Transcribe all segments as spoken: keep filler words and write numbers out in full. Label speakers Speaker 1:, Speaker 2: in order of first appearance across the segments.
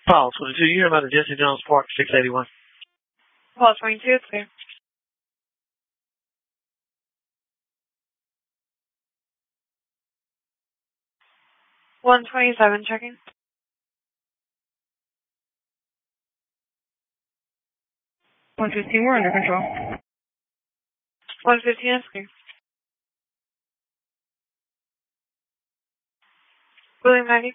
Speaker 1: Paul twenty-two, you hear about the Jesse Jones Park, six eighty-one.
Speaker 2: Paul twenty-two, it's clear. one twenty-seven, checking.
Speaker 3: one fifteen, we're under control.
Speaker 2: one fifteen, it's clear. William ninety.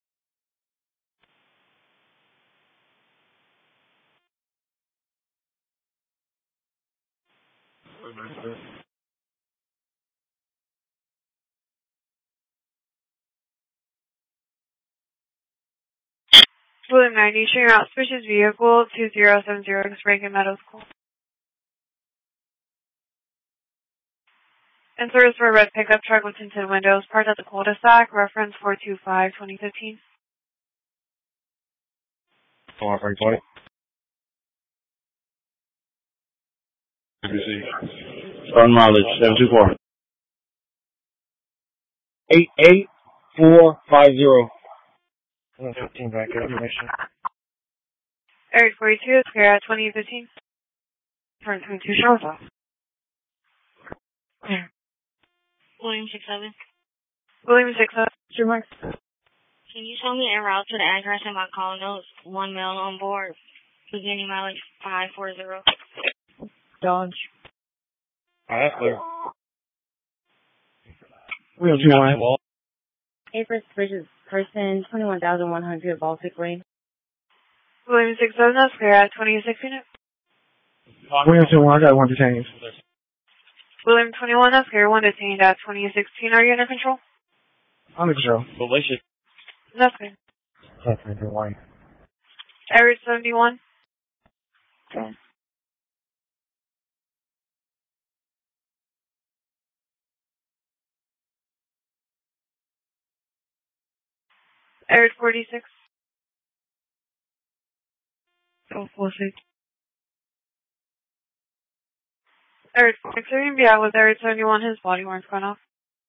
Speaker 2: William ninety, showing route suspicious vehicle two zero seven zero, Reagan Meadows School. And service for a red pickup truck with tinted windows, parked at the cul-de-sac, reference four two five, twenty fifteen.
Speaker 4: Four five twenty. A B C. Starting mileage seven two four. Eight eight four five zero.
Speaker 1: one fifteen, back information.
Speaker 2: Area forty-two, it's clear at twenty fifteen. Turn twenty-two, show us off.
Speaker 5: Clear. William six seven.
Speaker 2: William six seven.
Speaker 3: Sure, Mark.
Speaker 5: Can you tell me en route to the address in my call notes? One male on board. Beginning mileage five four zero.
Speaker 3: Dodge.
Speaker 4: Alright, clear.
Speaker 1: Wheel two one.
Speaker 3: April suspicious person, twenty-one thousand one hundred, Baltic Ray.
Speaker 2: William six seven, that's clear at twenty-six unit.
Speaker 1: Wheel two one, I got one detained.
Speaker 2: William twenty-one, that's clear, one detained at twenty sixteen. Are you under control?
Speaker 1: Under control.
Speaker 4: Delicious.
Speaker 2: That's clear.
Speaker 1: Okay, one.
Speaker 2: Area seventy-one.
Speaker 1: Okay.
Speaker 2: Area forty-six.
Speaker 3: Oh, four six.
Speaker 2: Area forty-six, are you going to be out with Area seventy-one? His body warrant's gone off.